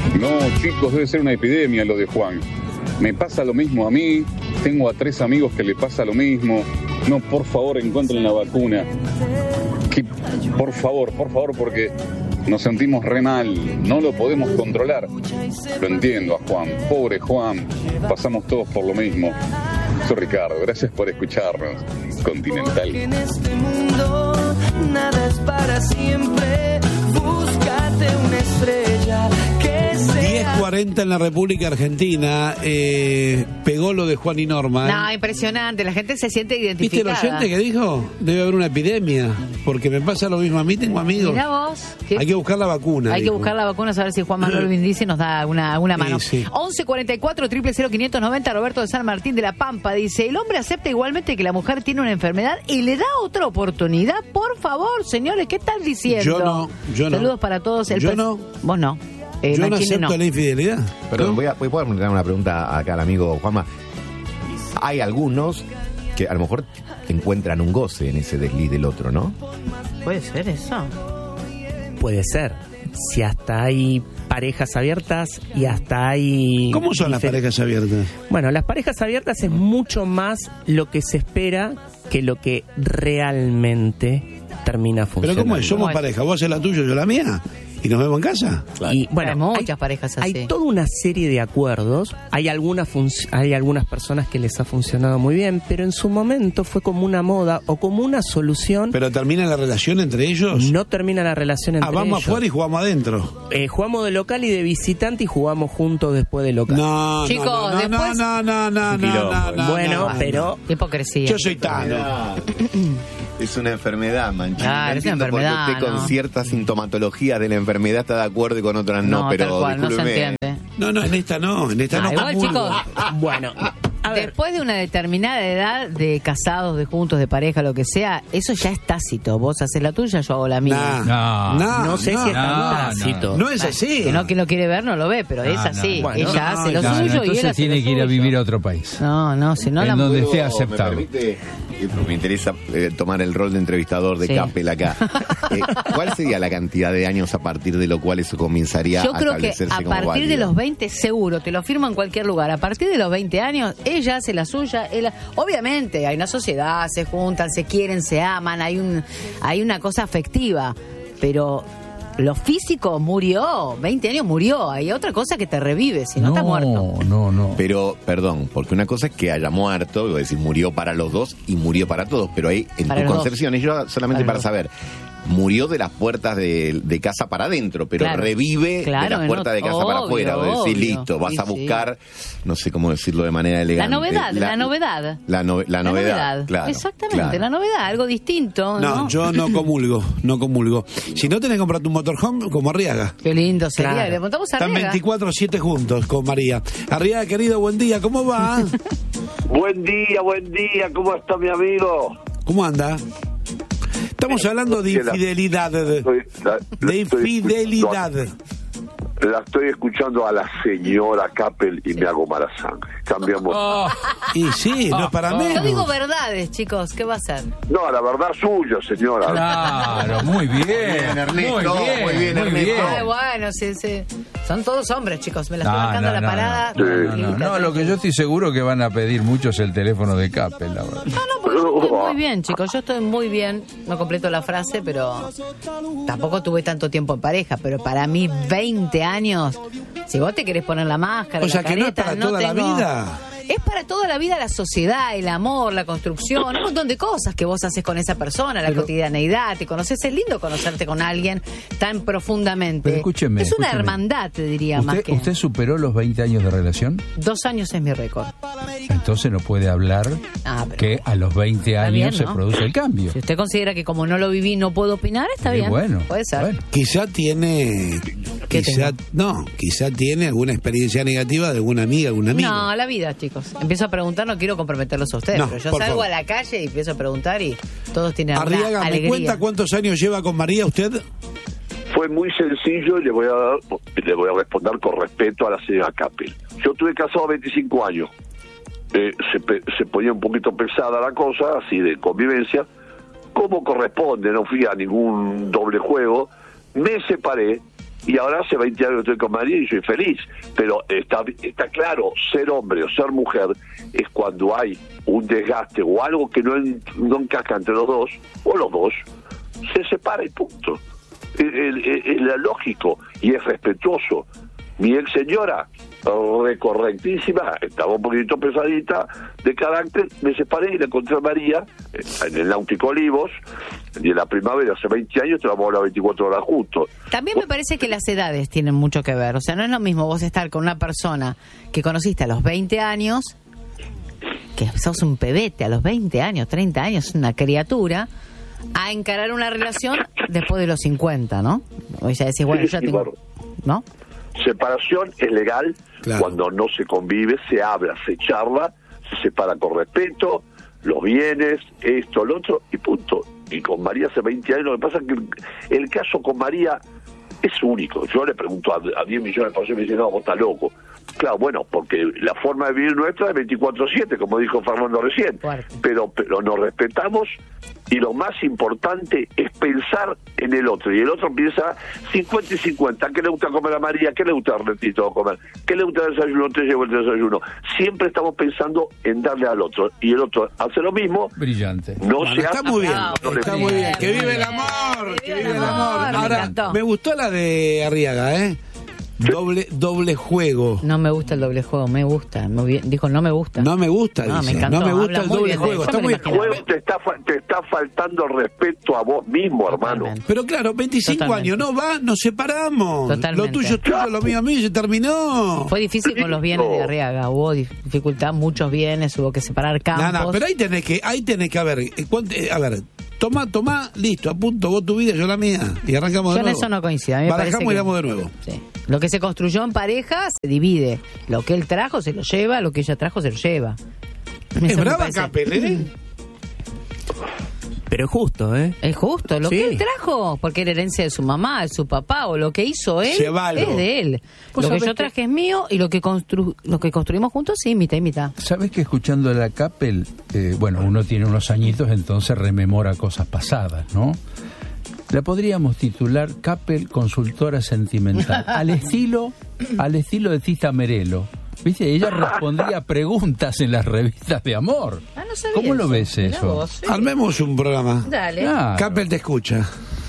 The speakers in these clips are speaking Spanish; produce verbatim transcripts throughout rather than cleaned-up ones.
No, chicos, debe ser una epidemia lo de Juan. Me pasa lo mismo a mí, tengo a tres amigos que le pasa lo mismo. No, por favor, encuentren la vacuna. Que, por favor, por favor, porque nos sentimos re mal, no lo podemos controlar. Lo entiendo a Juan, pobre Juan, pasamos todos por lo mismo. Soy Ricardo, gracias por escucharnos. Continental. En este mundo nada es para siempre. Búscate una estrella que sea. diez cuarenta en la República Argentina. Eh, pegó lo de Juan y Norma. ¿eh? No, impresionante. La gente se siente identificada. ¿Viste el oyente que dijo? Debe haber una epidemia. Porque me pasa lo mismo a mí, tengo amigos. Mirá vos. Hay que buscar la vacuna. Hay dijo. que buscar la vacuna, a ver si Juan Manuel Vindice nos da una, una mano. Sí, sí. once cuarenta y cuatro, cero cero quinientos noventa, Roberto de San Martín de la Pampa dice: el hombre acepta igualmente que la mujer tiene una enfermedad y le da otra oportunidad. Por favor, señores, ¿qué están diciendo? Yo no, yo no. Saludos para todos. El Yo pres- no. Vos no. Eh, Yo no Manchini acepto no. la infidelidad. Perdón, ¿No? voy a, voy a poner una pregunta acá al amigo Juanma. Hay algunos que a lo mejor encuentran un goce en ese desliz del otro, ¿no? ¿Puede ser eso? Puede ser. Si hasta hay parejas abiertas y hasta hay... ¿Cómo son las difer- parejas abiertas? Bueno, las parejas abiertas es mucho más lo que se espera que lo que realmente termina ¿Pero funcionando. cómo es? Somos ¿Cómo es? pareja. ¿Vos haces la tuya, yo la mía? ¿Y nos vemos en casa? Y bueno, Hay muchas parejas así. Hay toda una serie de acuerdos. Hay algunas func- hay algunas personas que les ha funcionado muy bien, pero en su momento fue como una moda o como una solución. ¿Pero termina la relación entre ellos? No termina la relación entre Ah, vamos ellos. afuera y jugamos adentro. Eh, jugamos de local y de visitante y jugamos juntos después de local. No, Chicos, no, no, después- no, no, no, no, no, no, bueno, no, no. pero Qué hipocresía. Yo soy Tano. Es una enfermedad, Manchini. Claro, No es una entiendo por qué enfermedad, usted ¿no? con cierta sintomatología de la enfermedad está de acuerdo y con otras no, no, pero tal cual, no se discúlpeme. entiende. No, no, en esta no, en esta Ah, no. igual, comulgo. chicos, bueno, a ver, después de una determinada edad de casados, de juntos, de pareja, lo que sea, eso ya es tácito. Vos haces la tuya, yo hago la mía. Nah, No. no, no sé no, si es tan no, tácito. no es así. Que no, quien lo quiere ver no lo ve, pero No, es así. no, bueno, Ella no, hace lo no, no, suyo y él entonces hace tiene lo que ir a suyo. vivir a otro país. No, no, si no En la donde Luego, esté aceptable. Me, permite, eh, me interesa eh, tomar el rol de entrevistador de Sí. Capel acá. Eh, ¿Cuál sería la cantidad de años a partir de lo cual eso comenzaría Yo a creo que establecerse a como partir de válido? los veinte, seguro, te lo firmo en cualquier lugar, a partir de los veinte años, ella hace la suya, él, obviamente hay una sociedad, se juntan, se quieren, se aman, hay un hay una cosa afectiva, pero lo físico murió, veinte años murió, hay otra cosa que te revive, si no, está muerto. No, no. Pero, perdón, porque una cosa es que haya muerto, es decir, murió para los dos y murió para todos, pero ahí en Para tu los concepción, y yo solamente Para para, los saber, murió de las puertas de, de casa para adentro, pero Claro. revive Claro, de las en puertas de otro- casa para obvio, afuera, o decir, obvio. listo, vas Sí, a sí. buscar, no sé cómo decirlo de manera La elegante. novedad, la, novedad. La, no- la novedad, claro. Exactamente, claro. la novedad, algo distinto. No, No, yo no comulgo, no comulgo. Si no tenés que comprarte un motorhome como Arriaga. Qué lindo sería, Claro. le montamos a Están Arriaga. veinticuatro siete juntos con María. Arriaga, querido, buen día, ¿cómo va? Buen día, buen día, ¿cómo está mi amigo? ¿Cómo anda? Estamos hablando de infidelidad. De, Estoy- la- la de estoy infidelidad. escuchando- La estoy escuchando a la señora Capel y me hago mala sangre. Cambiamos. Oh, Y sí, no es para Yo digo menos. verdades, chicos, ¿qué va a ser? No, la verdad suya, señora. claro, muy bien. bien, Ernesto, Muy bien, muy bien, Ernesto. Ay, bueno, sí, sí. Son todos hombres, chicos. Me la No, estoy marcando no, la no, parada. no. No, no, no, lo que yo estoy seguro que van a pedir mucho es el teléfono de Capel, la verdad. No, no, porque yo estoy muy bien, chicos. Yo estoy muy bien. No completo la frase, pero tampoco tuve tanto tiempo en pareja. Pero para mí, veinte años. Si vos te querés poner la máscara, O sea, la que no es careta, para toda la tengo- vida. Es para toda la vida la sociedad, el amor, la construcción, un montón de cosas que vos haces con esa persona, la cotidianeidad, te conoces, es lindo conocerte con alguien tan profundamente. Pero escúcheme, es una escúcheme. hermandad, te diría, más ¿Usted, que. ¿Usted superó los veinte años de relación? Dos años es mi récord. Entonces no puede hablar Ah, pero- que a los veinte Está años bien, se ¿no? produce el cambio. Si usted considera que como no lo viví no puedo opinar, está Eh, bien. bueno, Puede ser. bueno. Quizá tiene. ¿Qué Quizá, tengo? no, quizá tiene alguna experiencia negativa de alguna amiga, algún amigo. No, la vida, chicos. Empiezo a preguntar, no quiero comprometerlos a ustedes, No, pero yo por salgo favor. a la calle y empiezo a preguntar y todos tienen Arriaga, alguna ¿me alegría. cuenta cuántos años lleva con María usted? Fue muy sencillo y le voy a dar, le voy a responder con respeto a la señora Capel. Yo estuve casado veinticinco años. Eh, se, pe- se ponía un poquito pesada la cosa, así de convivencia. Como corresponde, no fui a ningún doble juego. Me separé y ahora hace veinte años que estoy con María y soy feliz. Pero está, está claro, ser hombre o ser mujer es cuando hay un desgaste o algo que no, en, no encaja entre los dos, o los dos, se separa y punto. Es, es, es lógico y es respetuoso. Mi ex señora, recorrectísima, estaba un poquito pesadita de carácter, me separé y la encontré a María en el Náutico Olivos, y en la primavera, hace veinte años, trabajamos las veinticuatro horas juntos. También me parece que las edades tienen mucho que ver, o sea, no es lo mismo vos estar con una persona que conociste a los veinte años, que sos un pebete a los veinte años, treinta años, una criatura, a encarar una relación después de los cincuenta, ¿no? O ya decís, bueno, Sí, ya sí, tengo... bueno. ¿No? Separación es legal Claro. cuando no se convive, se habla, se charla, se separa con respeto, los bienes, esto, lo otro, y punto. Y con María hace veinte años, lo que pasa es que el, el caso con María es único. Yo le pregunto a, a diez millones de personas y me dicen, no, vos estás loco. Claro, bueno, porque la forma de vivir nuestra es veinticuatro siete, como dijo Fernando recién. Fuerte. Pero, pero nos respetamos, y lo más importante es pensar en el otro. Y el otro piensa cincuenta y cincuenta. ¿Qué le gusta comer a María? ¿Qué le gusta a Ernestito comer? ¿Qué le gusta el desayuno? Te llevo el desayuno. Siempre estamos pensando en darle al otro. Y el otro hace lo mismo. Brillante. No Bueno, se está hace- muy bien, no le- está muy bien. Que vive el amor, que vive el amor. me Ahora, encantó. me gustó la de Arriaga, ¿eh? Doble, doble juego. No me gusta el doble juego, me gusta. Muy bien. Dijo, no me gusta. No me gusta, No, me dice. encantó, No me gusta habla el muy doble bien de juego. eso, Está me muy lo imaginaba. Juego, te está, fa- te está faltando el respeto a vos mismo, hermano. Totalmente. Pero claro, veinticinco Totalmente. años, no va, nos separamos. Totalmente. Lo tuyo es tuyo, lo mío a mí, se terminó. Fue difícil con los bienes de Arriaga. Hubo dif- dificultad, muchos bienes, hubo que separar campos. No, no, pero ahí tenés que, ahí tenés que, a ver, eh, cuánto- eh, a ver, toma, toma, listo, a punto, vos tu vida, yo la mía, y arrancamos Yo de en nuevo. eso no coincido. A mí me parece Barajamos y que- damos de nuevo. Sí. Lo que se construyó en pareja se divide. Lo que él trajo se lo lleva, lo que ella trajo se lo lleva. Eso Es me brava parece- Capel, ¿eh? Pero es justo, ¿eh? Es justo, lo Sí. que él trajo, porque era herencia de su mamá, de su papá, o lo que hizo él, Llévalo. es de él. Vos Lo que sabés yo que- traje es mío y lo que constru lo que construimos juntos, sí, mitad y mitad. ¿Sabes que escuchando a la Capel, eh, bueno, uno tiene unos añitos, entonces rememora cosas pasadas, ¿no? La podríamos titular Capel Consultora Sentimental, al estilo, al estilo de Tita Merelo. ¿Viste? Ella respondía preguntas en las revistas de amor. Ah, no sabía ¿Cómo lo eso. ves Mirá eso? vos, sí. Armemos un programa. Dale. Claro. Capel te escucha.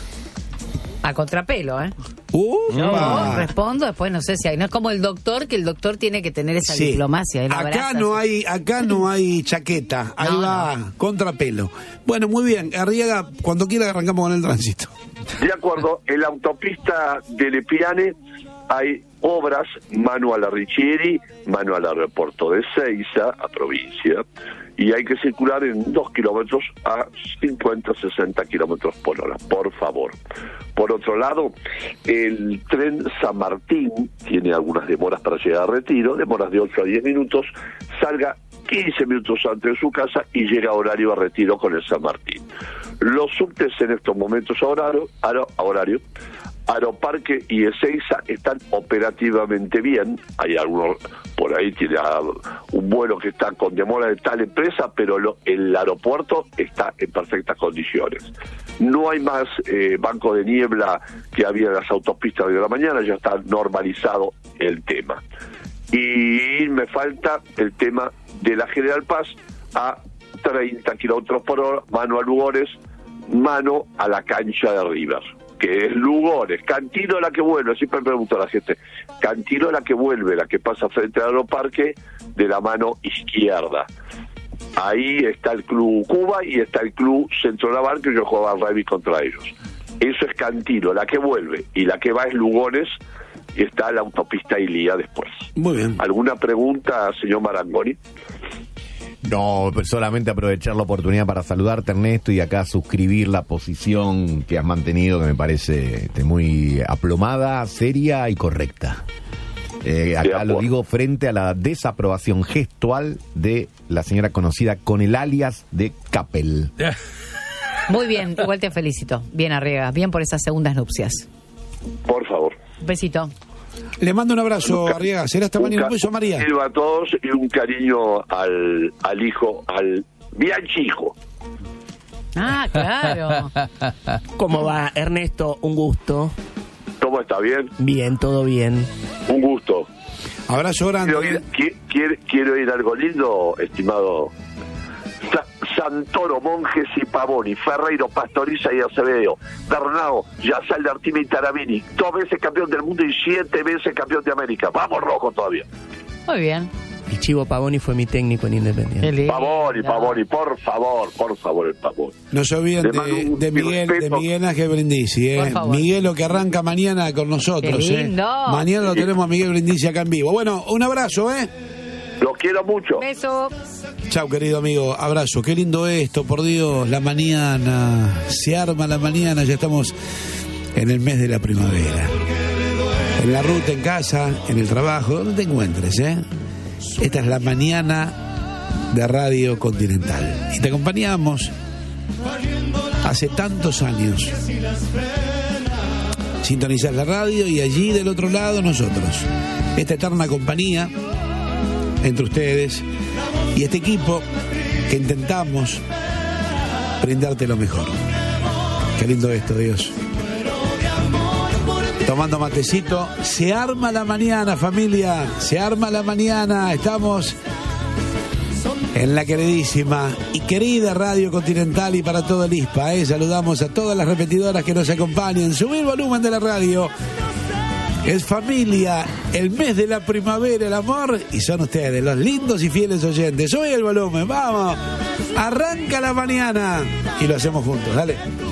A contrapelo, ¿eh? Uh, Yo pa. respondo, después no sé si hay. No es como el doctor, que el doctor tiene que tener esa Sí. diplomacia. él Acá abraza, no así. hay, acá no hay chaqueta, ahí No, va, contrapelo. Bueno, muy bien, Arriaga, cuando quiera arrancamos con el tránsito. De acuerdo, en la autopista de Lepiane hay obras mano a la Richieri, mano al aeropuerto de Seiza, a provincia, y hay que circular en dos kilómetros a cincuenta, sesenta kilómetros por hora, por favor. Por otro lado, el tren San Martín tiene algunas demoras para llegar a Retiro, demoras de ocho a diez minutos, salga quince minutos antes de su casa y llega a horario a Retiro con el San Martín. Los subtes en estos momentos a horario, a horario Aeroparque y Ezeiza están operativamente bien. Hay algunos, por ahí tiene un vuelo que está con demora de tal empresa, pero lo, el aeropuerto está en perfectas condiciones. No hay más eh, banco de niebla que había en las autopistas de la mañana, ya está normalizado el tema. Y me falta el tema de la General Paz a treinta kilómetros por hora, mano a Lugones, mano a la cancha de River, que es Lugones. Cantilo es la que vuelve, siempre me pregunto a la gente, Cantilo es la que vuelve, la que pasa frente al Aeroparque de la mano izquierda. Ahí está el Club Cuba y está el Club Centro Naval, que yo jugaba al rugby contra ellos. Eso es Cantilo, la que vuelve, y la que va es Lugones, y está la autopista Ilía después. Muy bien. ¿Alguna pregunta, señor Marangoni? No, pues solamente aprovechar la oportunidad para saludarte, Ernesto, y acá suscribir la posición que has mantenido, que me parece este, muy aplomada, seria y correcta. Eh, acá lo digo frente a la desaprobación gestual de la señora conocida con el alias de Capel. Muy bien, igual te felicito. Bien, Arriaga, bien por esas segundas nupcias. Por favor. Un besito. Le mando un abrazo, Un ca- Arriaga. Será hasta Un mañana. ca- Un beso, María. Un saludo a todos y un cariño al, al hijo, al Bianchi hijo. Ah, claro. ¿Cómo va, Ernesto? Un gusto. ¿Cómo está? ¿Bien? Bien, todo bien. Un gusto. Abrazo grande. Quiero ir, qui- quiero, quiero ir algo lindo, estimado. Sa- Santoro, Monjes y Pavoni, Ferreiro, Pastoriza y Acevedo, Bernao, Yasal de Artime y Tarabini, dos veces campeón del mundo y siete veces campeón de América. Vamos rojo todavía. Muy bien. Y Chivo Pavoni fue mi técnico en Independiente. Qué lindo. Pavoni, Pavoni, por favor, por favor, el Pavoni. No se olviden Le mando de, un de Miguel, de respeto. Miguel Ángel Brindisi, Por ¿eh? favor. Miguel, lo que arranca mañana con nosotros, Qué ¿eh? lindo. Mañana lo tenemos a Miguel Brindisi acá en vivo. Bueno, un abrazo, ¿eh? Los quiero mucho. Beso. Chau, querido amigo, abrazo. Qué lindo esto, por Dios, la mañana, se arma la mañana, ya estamos en el mes de la primavera. En la ruta, en casa, en el trabajo, donde te encuentres, ¿eh? Esta es la mañana de Radio Continental. Y te acompañamos hace tantos años. Sintonizás la radio y allí del otro lado nosotros. Esta eterna compañía entre ustedes y este equipo que intentamos brindarte lo mejor. Qué lindo esto, Dios. Tomando matecito, se arma la mañana, familia, se arma la mañana. Estamos en la queridísima y querida Radio Continental y para todo el I S P A. ¿eh? Saludamos a todas las repetidoras que nos acompañan. Subir el volumen de la radio. Es familia, el mes de la primavera, el amor, y son ustedes, los lindos y fieles oyentes. Sube el volumen, vamos. Arranca la mañana y lo hacemos juntos, dale.